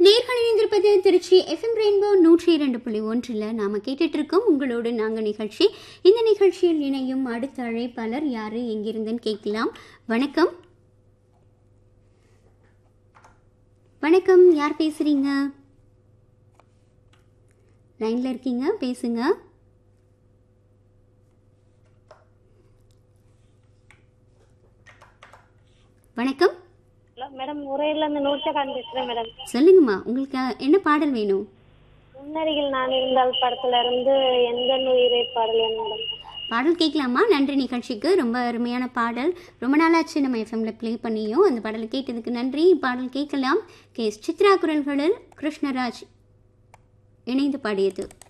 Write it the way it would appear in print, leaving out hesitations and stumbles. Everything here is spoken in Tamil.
நேர்கள் இணைந்திருப்பது திருச்சி எஃப்எம் ரெயின்போ 102.1 நாம கேட்டுட்டு இருக்கோம் உங்களோடு நாங்க நிகழ்ச்சி. இந்த நிகழ்ச்சியில் இணையும் அடுத்த அழைப்பாளர் யாரு, எங்கிருந்துன்னு கேட்கலாம். வணக்கம். வணக்கம், யார் பேசுறீங்க? லைன்ல இருக்கீங்க, பேசுங்க. வணக்கம். ஹலோ மேடம், உரையில இருந்து நூர்ஜஹான் பேசுறேன் மேடம். சொல்லுங்கம்மா, உங்களுக்கு என்ன பாடல் வேணும்? முன்னருகில் நான் இருந்தால் படத்துல இருந்து எந்த உயிரை பாடல் மேடம். பாடல் கேட்கலாமா? நன்றி, நிகழ்ச்சிக்கு ரொம்ப அருமையான பாடல். ரொம்ப நாளாச்சு நம்ம எஃப்எம்ல ப்ளே பண்ணியும். அந்த பாடலை கேட்டதுக்கு நன்றி. பாடல் கேட்கலாம். சித்ரா குரல்களில் கிருஷ்ணராஜ் இணைந்து பாடியது.